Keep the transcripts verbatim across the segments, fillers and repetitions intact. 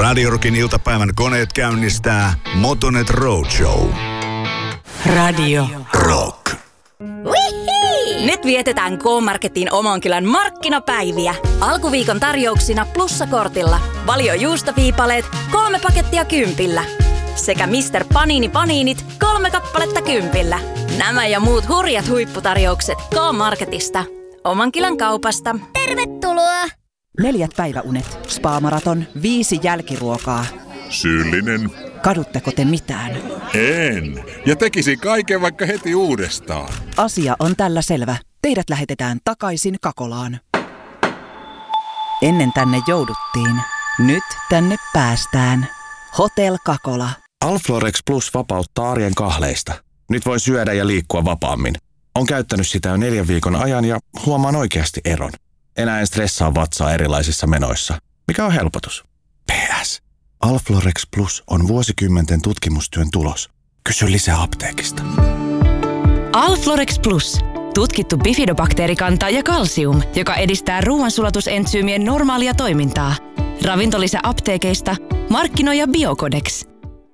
Radio Rockin iltapäivän koneet käynnistää Motonet Roadshow. Radio Rock. Wihii! Nyt vietetään K-Marketin Omankylän markkinapäiviä. Alkuviikon tarjouksina plussakortilla. Valio juustoviipaleet, kolme pakettia kympillä. Sekä mister Panini Paniinit, kolme kappaletta kympillä. Nämä ja muut hurjat huipputarjoukset K-Marketista. Omankylän kaupasta. Tervetuloa! Neljät päiväunet, spa-maraton, viisi jälkiruokaa. Syyllinen. Kadutteko te mitään? En. Ja tekisi kaiken vaikka heti uudestaan. Asia on tällä selvä. Teidät lähetetään takaisin Kakolaan. Ennen tänne jouduttiin. Nyt tänne päästään. Hotel Kakola. Alflorex Plus vapauttaa arjen kahleista. Nyt voi syödä ja liikkua vapaammin. On käyttänyt sitä jo neljän viikon ajan ja huomaan oikeasti eron. Enää en stressaa vatsaa erilaisissa menoissa. Mikä on helpotus? P S. Alflorex Plus on vuosikymmenten tutkimustyön tulos. Kysy lisää apteekista. Alflorex Plus. Tutkittu bifidobakteerikanta ja kalsium, joka edistää ruoansulatusentsyymien normaalia toimintaa. Ravintolisä apteekeista. Markkinoija Biocodex.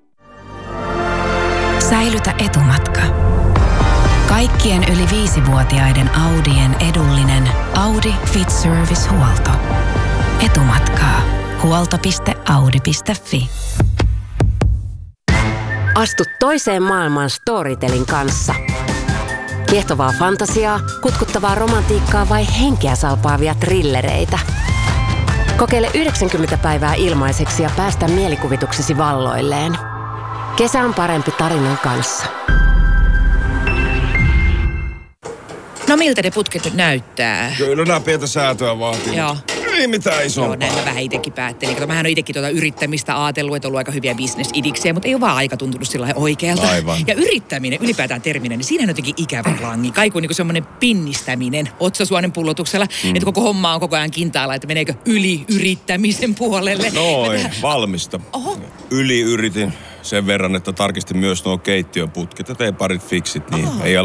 Säilytä etumatka. Kaikkien yli viisivuotiaiden Audien edullinen Audi Fit Service-huolto. Etumatkaa. huolto piste audi piste fi. Astu toiseen maailmaan Storytelin kanssa. Kiehtovaa fantasiaa, kutkuttavaa romantiikkaa vai henkeä salpaavia thrillereitä. Kokeile yhdeksänkymmentä päivää ilmaiseksi ja päästä mielikuvituksesi valloilleen. Kesä on parempi tarinan kanssa. No miltä ne putket nyt näyttää? Kyllä nämä pientä säätöä vaatii. Joo. Ei mitään isompaa. Joo, näin mä vähän itsekin päättelin. Kato, mähän on itsekin tuota yrittämistä ajatellut, että on ollut aika hyviä bisnesidiksejä, mutta ei ole vaan aika tuntunut sillä lailla oikealta. Aivan. Ja yrittäminen, ylipäätään terminä, niin siinä on jotenkin ikävä langi. Kaiku on niin semmoinen pinnistäminen otsasuonen pullotuksella, mm. että koko homma on koko ajan kintaalla, että meneekö yli yrittämisen puolelle. Noin, tähän... valmista. Oho. Yli yritin sen verran, että tarkistin myös nuo keittiöputket ja tein parit fiksit, niin Oho. ei ala